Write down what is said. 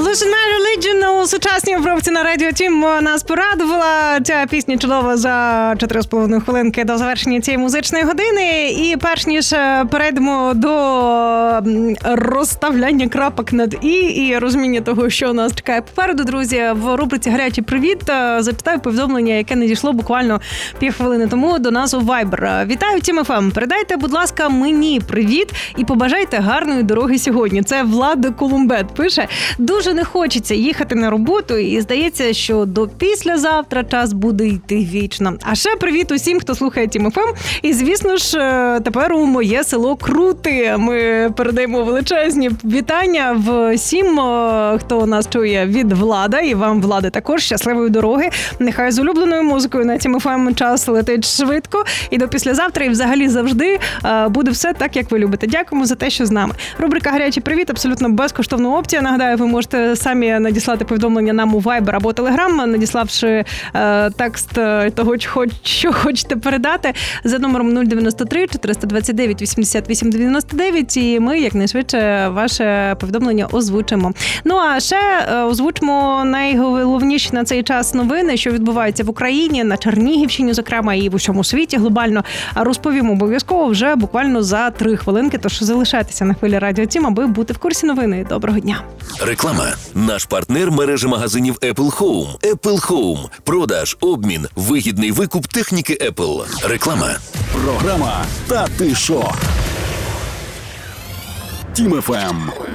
Listen My Religion у сучасній обробці на Радіо Тім нас порадувала. Ця пісня чудова за 4,5 хвилинки до завершення цієї музичної години. І перш ніж перейдемо до розставляння крапок над і розуміння того, що нас чекає попереду, друзі, в рубриці «Гарячий привіт» зачитаю повідомлення, яке надійшло буквально півхвилини тому до нас у Viber. Вітаю, Тім ФМ. Передайте, будь ласка, мені привіт і побажайте гарної дороги сьогодні. Це Влад Колумбет пише. Дуже не хочеться їхати на роботу і здається, що до післязавтра час буде йти вічно. А ще привіт усім, хто слухає Тім ФМ. І, звісно ж, тепер у моє село Крути. Ми передаємо величезні вітання всім, хто нас чує від Влада. І вам, Влади, також щасливої дороги. Нехай з улюбленою музикою на Тім ФМ час летить швидко. І до післязавтра, і взагалі завжди буде все так, як ви любите. Дякуємо за те, що з нами. Рубрика «Гарячий привіт» абсолютно безкоштовна опція. Нагадаю, ви можете самі надіслати повідомлення нам у Viber або Telegram, надіславши текст того, що хочете передати за номером 093 429 88 99, і ми якнайшвидше ваше повідомлення озвучимо. Ну а ще озвучимо найголовніші на цей час новини, що відбуваються в Україні, на Чернігівщині, зокрема, і в усьому світі глобально. Розповімо обов'язково вже буквально за 3 хвилинки, тож залишайтеся на хвилі Радіо Тім, аби бути в курсі новини. Доброго дня. Реклама. Наш партнер – мережа магазинів Apple Home. Apple Home. Продаж, обмін, вигідний викуп техніки Apple. Реклама. Програма «Та ти шо?». Тім ФМ.